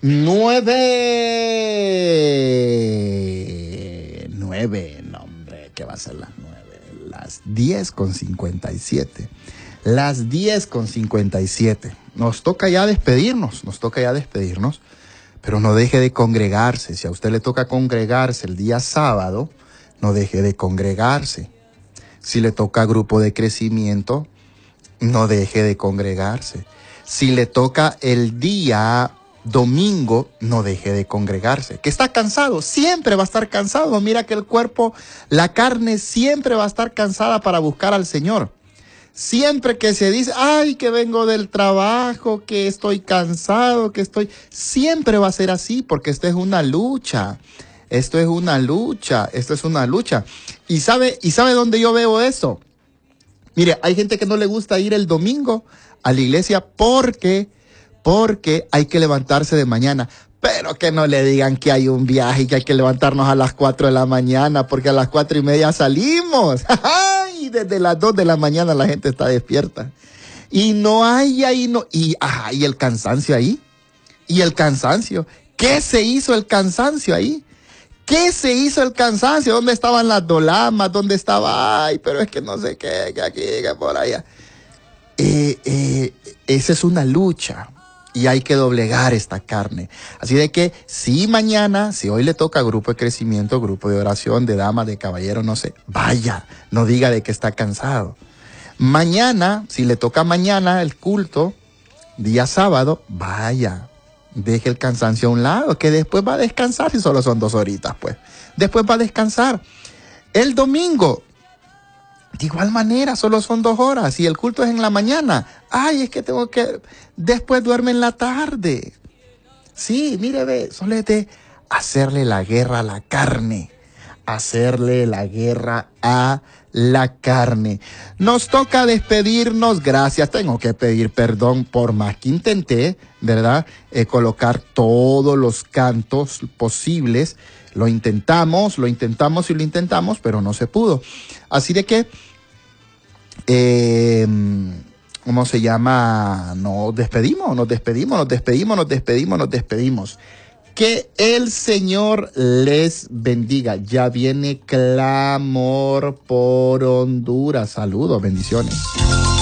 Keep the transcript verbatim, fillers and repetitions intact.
Nueve. Nueve, no hombre, ¿qué va a ser las nueve? Las diez con cincuenta y siete. Las diez con cincuenta y siete. Nos toca ya despedirnos, nos toca ya despedirnos, pero no deje de congregarse. Si a usted le toca congregarse el día sábado, no deje de congregarse. Si le toca grupo de crecimiento, no deje de congregarse. Si le toca el día domingo, no deje de congregarse. Que está cansado, siempre va a estar cansado. Mira que el cuerpo, la carne siempre va a estar cansada para buscar al Señor. Siempre que se dice, ay, que vengo del trabajo, que estoy cansado, que estoy... Siempre va a ser así, porque esto es una lucha. Esto es una lucha, esto es una lucha. ¿Y sabe, y sabe dónde yo veo eso? Mire, hay gente que no le gusta ir el domingo a la iglesia porque, porque hay que levantarse de mañana. Pero que no le digan que hay un viaje y que hay que levantarnos a las cuatro de la mañana, porque a las cuatro y media salimos. Y desde las dos de la mañana la gente está despierta. Y no hay ahí, no, y, ajá, y el cansancio ahí. Y el cansancio. ¿Qué se hizo el cansancio ahí? ¿Qué se hizo el cansancio? ¿Dónde estaban las dolamas? ¿Dónde estaba? Ay, pero es que no sé qué, que aquí, que por allá. Eh, eh, esa es una lucha y hay que doblegar esta carne. Así de que si mañana, si hoy le toca grupo de crecimiento, grupo de oración, de damas, de caballeros, no sé, vaya, no diga de que está cansado. Mañana, si le toca mañana el culto, día sábado, vaya. Deje el cansancio a un lado, que después va a descansar si solo son dos horitas, pues. Después va a descansar. El domingo, de igual manera, solo son dos horas. Y el culto es en la mañana. Ay, es que tengo que... Después duerme en la tarde. Sí, mire, ve, solo es de hacerle la guerra a la carne. Hacerle la guerra a la carne. Nos toca despedirnos. Gracias. Tengo que pedir perdón por más que intenté, ¿verdad? Eh, colocar todos los cantos posibles. Lo intentamos, lo intentamos y lo intentamos, pero no se pudo. Así de que, eh, ¿cómo se llama? Nos despedimos, nos despedimos, nos despedimos, nos despedimos, nos despedimos. Que el Señor les bendiga. Ya viene clamor por Honduras. Saludos, bendiciones.